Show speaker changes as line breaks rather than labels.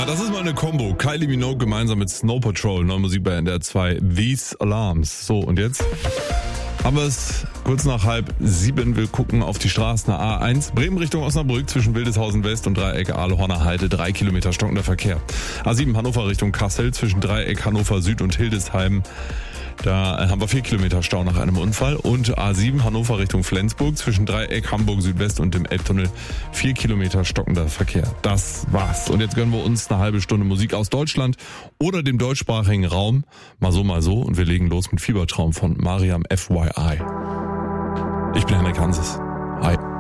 Na, das ist mal eine Kombo. Kylie Minogue gemeinsam mit Snow Patrol, neue Musik bei NDR 2, These Alarms. So, und jetzt haben wir es kurz nach 6:30. Wir gucken auf die Straßen A1. Bremen Richtung Osnabrück zwischen Wildeshausen West und Dreieck Ahlhorner Heide 3 Kilometer stockender Verkehr. A7 Hannover Richtung Kassel zwischen Dreieck Hannover Süd und Hildesheim. Da haben wir 4 Kilometer Stau nach einem Unfall. Und A7 Hannover Richtung Flensburg zwischen Dreieck Hamburg Südwest und dem Elbtunnel 4 Kilometer stockender Verkehr. Das war's. Und jetzt gönnen wir uns eine halbe Stunde Musik aus Deutschland oder dem deutschsprachigen Raum. Mal so, mal so. Und wir legen los mit Fiebertraum von Mariam FYI. Ich bin Henrik Hanses. Hi.